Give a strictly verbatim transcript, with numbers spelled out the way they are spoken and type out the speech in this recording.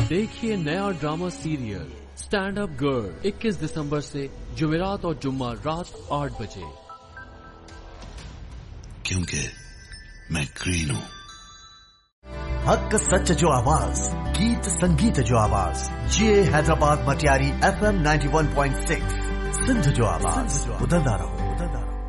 देखिए नया drama serial stand up girl इक्कीस दिसंबर से जुमेरात और जुम्मा रात आठ बजे। क्योंकि मैं ग्रीन हूँ। हक सच जो आवाज, गीत संगीत जो आवाज, ये Hyderabad Matiari F M ninety one point six Sindh जो आवाज, बदलता रहो।